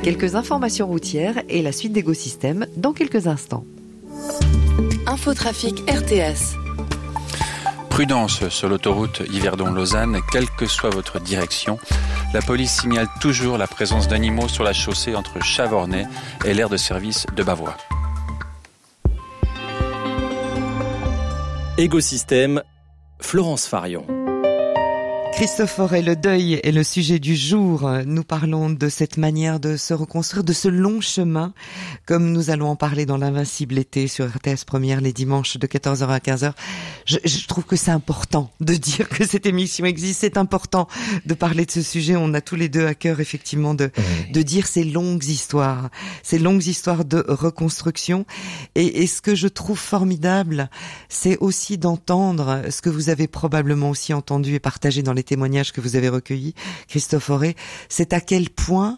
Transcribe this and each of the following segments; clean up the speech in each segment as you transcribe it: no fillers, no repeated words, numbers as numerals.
Quelques informations routières et la suite d'Écosystème dans quelques instants. Infotrafic RTS. Prudence sur l'autoroute Yverdon-Lausanne, quelle que soit votre direction. La police signale toujours la présence d'animaux sur la chaussée entre Chavornay et l'aire de service de Bavois. Écosystème, Florence Farion. Christophe Fauré, le deuil est le sujet du jour. Nous parlons de cette manière de se reconstruire, de ce long chemin, comme nous allons en parler dans l'Invincible été sur RTS Première les dimanches de 14h à 15h. Je trouve que c'est important de dire que cette émission existe. C'est important de parler de ce sujet. On a tous les deux à cœur, effectivement, de dire ces longues histoires de reconstruction. Et ce que je trouve formidable, c'est aussi d'entendre ce que vous avez probablement aussi entendu et partagé dans les témoignages que vous avez recueillis, Christophe Fauré, c'est à quel point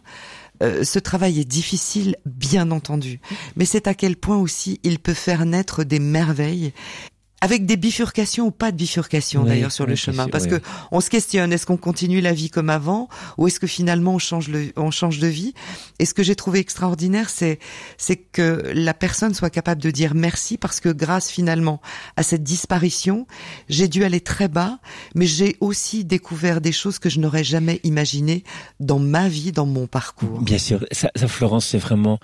ce travail est difficile, bien entendu, mais c'est à quel point aussi il peut faire naître des merveilles, avec des bifurcations ou pas de bifurcations d'ailleurs sur le chemin, parce que on se questionne, est-ce qu'on continue la vie comme avant ou est-ce que finalement on change de vie? Et ce que j'ai trouvé extraordinaire, c'est que la personne soit capable de dire merci, parce que grâce finalement à cette disparition, j'ai dû aller très bas, mais j'ai aussi découvert des choses que je n'aurais jamais imaginées dans ma vie, dans mon parcours. Bien sûr, ça Florence, c'est vraiment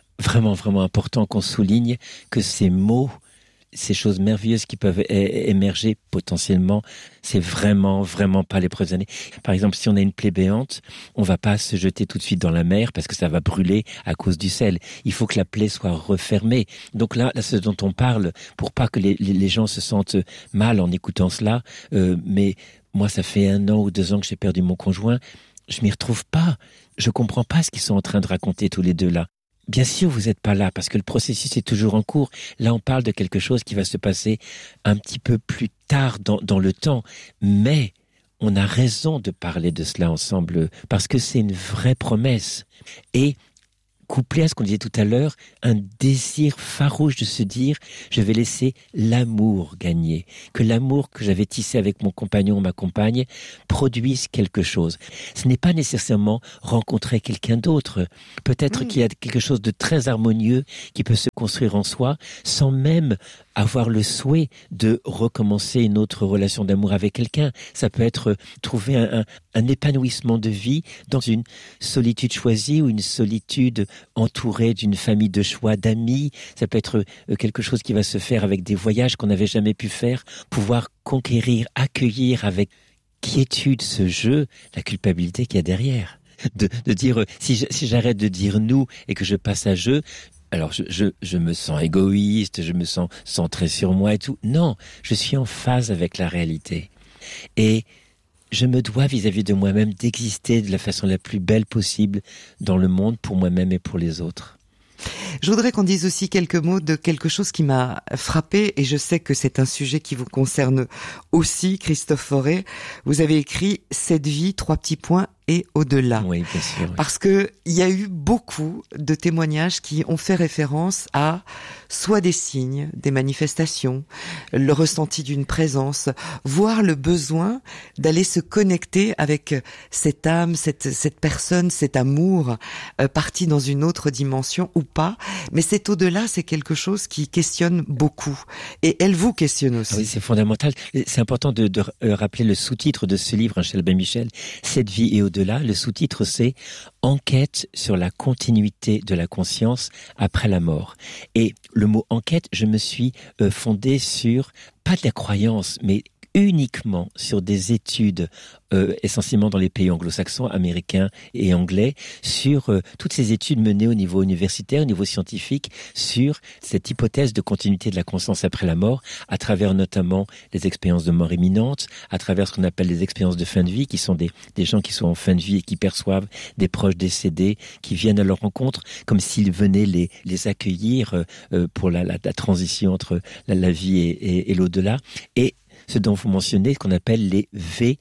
important qu'on souligne que ces mots, ces choses merveilleuses qui peuvent émerger potentiellement, c'est vraiment pas l'épreuve des années. Par exemple, si on a une plaie béante, on va pas se jeter tout de suite dans la mer parce que ça va brûler à cause du sel. Il faut que la plaie soit refermée. Donc là, ce dont on parle, pour pas que les gens se sentent mal en écoutant cela, mais moi, ça fait 1 an ou 2 ans que j'ai perdu mon conjoint, je m'y retrouve pas. Je comprends pas ce qu'ils sont en train de raconter tous les deux là. Bien sûr, vous n'êtes pas là parce que le processus est toujours en cours. Là, on parle de quelque chose qui va se passer un petit peu plus tard dans le temps. Mais on a raison de parler de cela ensemble parce que c'est une vraie promesse. Et couplé à ce qu'on disait tout à l'heure, un désir farouche de se dire « je vais laisser l'amour gagner ». Que l'amour que j'avais tissé avec mon compagnon ou ma compagne produise quelque chose. Ce n'est pas nécessairement rencontrer quelqu'un d'autre. Peut-être qu'il y a quelque chose de très harmonieux qui peut se construire en soi sans même avoir le souhait de recommencer une autre relation d'amour avec quelqu'un. Ça peut être trouver un épanouissement de vie dans une solitude choisie ou une solitude entourée d'une famille de choix, d'amis. Ça peut être quelque chose qui va se faire avec des voyages qu'on n'avait jamais pu faire, pouvoir conquérir, accueillir avec quiétude ce jeu, la culpabilité qu'il y a derrière. De dire, si j'arrête de dire nous et que je passe à je, alors je me sens égoïste, je me sens centré sur moi et tout. Non, je suis en phase avec la réalité. Et je me dois vis-à-vis de moi-même d'exister de la façon la plus belle possible dans le monde pour moi-même et pour les autres. Je voudrais qu'on dise aussi quelques mots de quelque chose qui m'a frappé, et je sais que c'est un sujet qui vous concerne aussi, Christophe Fauré. Vous avez écrit « Cette vie, 3 petits points et au-delà ». Oui, bien sûr. Oui. Parce que il y a eu beaucoup de témoignages qui ont fait référence à soit des signes, des manifestations, le ressenti d'une présence, voire le besoin d'aller se connecter avec cette âme, cette personne, cet amour parti dans une autre dimension ou pas. Mais cet au-delà, c'est quelque chose qui questionne beaucoup. Et elle vous questionne aussi. Ah oui, c'est fondamental. C'est important de rappeler le sous-titre de ce livre, Michel Ben-Michel, « Cette vie et au-delà ». Le sous-titre, c'est « Enquête sur la continuité de la conscience après la mort ». Et le mot « enquête », je me suis fondé sur, pas de la croyance, mais uniquement sur des études essentiellement dans les pays anglo-saxons, américains et anglais, sur toutes ces études menées au niveau universitaire, au niveau scientifique, sur cette hypothèse de continuité de la conscience après la mort, à travers notamment les expériences de mort imminente, à travers ce qu'on appelle les expériences de fin de vie, qui sont des gens qui sont en fin de vie et qui perçoivent des proches décédés, qui viennent à leur rencontre, comme s'ils venaient les accueillir pour la transition entre la vie et l'au-delà. Et ce dont vous mentionnez, ce qu'on appelle les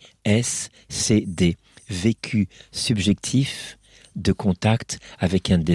VSCD, vécu subjectif de contact avec un défunt.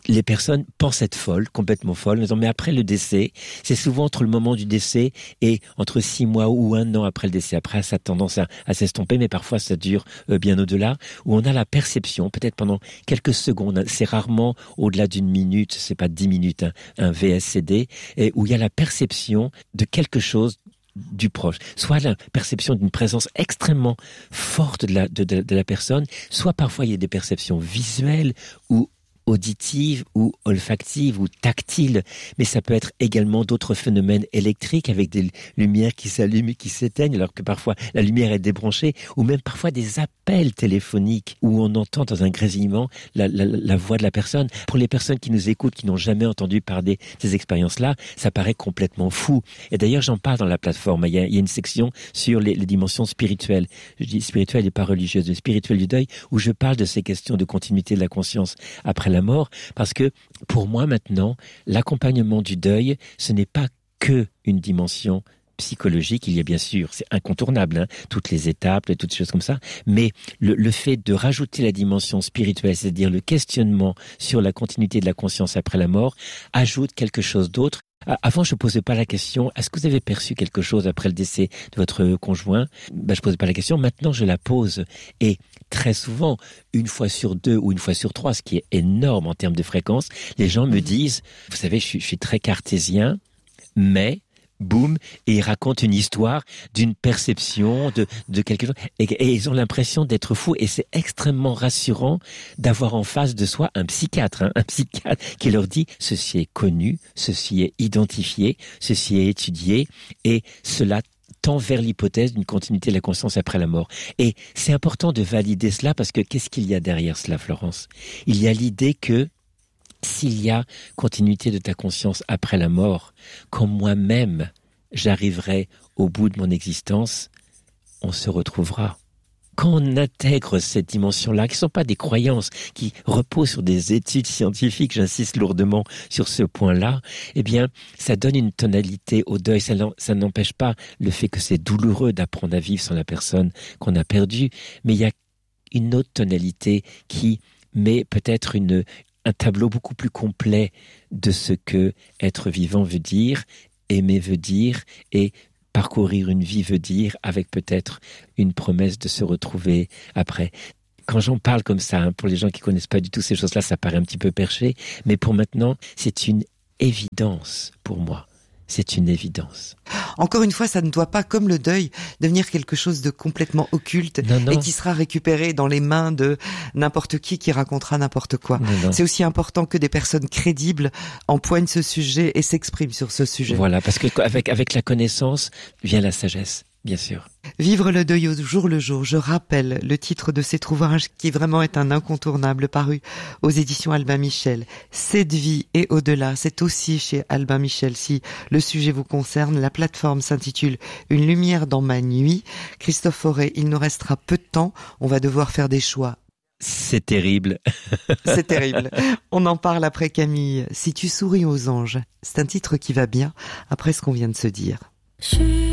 les personnes pensent être folles, complètement folles, en disant mais après le décès, c'est souvent entre le moment du décès et entre 6 mois ou 1 an après le décès. Après, ça a tendance à s'estomper, mais parfois ça dure bien au-delà, où on a la perception, peut-être pendant quelques secondes, c'est rarement au-delà d'une minute, c'est pas 10 minutes, un VSCD, et où il y a la perception de quelque chose du proche, soit la perception d'une présence extrêmement forte de la personne, soit parfois il y a des perceptions visuelles ou auditives ou olfactives ou tactiles, mais ça peut être également d'autres phénomènes électriques avec des lumières qui s'allument et qui s'éteignent alors que parfois la lumière est débranchée, ou même parfois des appels téléphoniques où on entend dans un grésillement la voix de la personne. Pour les personnes qui nous écoutent, qui n'ont jamais entendu parler de ces expériences-là, ça paraît complètement fou. Et d'ailleurs, j'en parle dans la plateforme. Il y a une section sur les dimensions spirituelles. Je dis spirituelles et pas religieuses, mais spirituelles du deuil, où je parle de ces questions de continuité de la conscience après la mort, parce que pour moi maintenant, l'accompagnement du deuil, ce n'est pas que une dimension psychologique. Il y a bien sûr, c'est incontournable, toutes les étapes, toutes ces choses comme ça, mais le fait de rajouter la dimension spirituelle, c'est-à-dire le questionnement sur la continuité de la conscience après la mort, ajoute quelque chose d'autre. Avant, je posais pas la question, est-ce que vous avez perçu quelque chose après le décès de votre conjoint? Je posais pas la question, maintenant je la pose. Et très souvent, 1 fois sur 2 ou 1 fois sur 3, ce qui est énorme en termes de fréquence, les gens me disent, vous savez, je suis très cartésien, mais boum, et ils racontent une histoire d'une perception de quelque chose, et ils ont l'impression d'être fous, et c'est extrêmement rassurant d'avoir en face de soi un psychiatre qui leur dit ceci est connu, ceci est identifié, ceci est étudié, et cela tend vers l'hypothèse d'une continuité de la conscience après la mort. Et c'est important de valider cela, parce que qu'est-ce qu'il y a derrière cela, Florence? Il y a l'idée que s'il y a continuité de ta conscience après la mort, quand moi-même j'arriverai au bout de mon existence, on se retrouvera. Quand on intègre cette dimension-là, qui ne sont pas des croyances, qui reposent sur des études scientifiques, j'insiste lourdement sur ce point-là, eh bien, ça donne une tonalité au deuil. Ça n'empêche pas le fait que c'est douloureux d'apprendre à vivre sans la personne qu'on a perdue, mais il y a une autre tonalité qui met peut-être un tableau beaucoup plus complet de ce que être vivant veut dire, aimer veut dire, et parcourir une vie veut dire, avec peut-être une promesse de se retrouver après. Quand j'en parle comme ça, pour les gens qui connaissent pas du tout ces choses-là, ça paraît un petit peu perché, mais pour maintenant, c'est une évidence pour moi. C'est une évidence. Encore une fois, ça ne doit pas, comme le deuil, devenir quelque chose de complètement occulte et qui sera récupéré dans les mains de n'importe qui racontera n'importe quoi. Non. C'est aussi important que des personnes crédibles empoignent ce sujet et s'expriment sur ce sujet. Voilà, parce que avec la connaissance vient la sagesse. Bien sûr. Vivre le deuil au jour le jour, je rappelle le titre de cet ouvrage qui vraiment est un incontournable paru aux éditions Albin Michel. Cette vie et au-delà, c'est aussi chez Albin Michel. Si le sujet vous concerne, la plateforme s'intitule Une lumière dans ma nuit. Christophe Fauré, il nous restera peu de temps, on va devoir faire des choix. C'est terrible. C'est terrible. On en parle après Camille. Si tu souris aux anges, c'est un titre qui va bien après ce qu'on vient de se dire.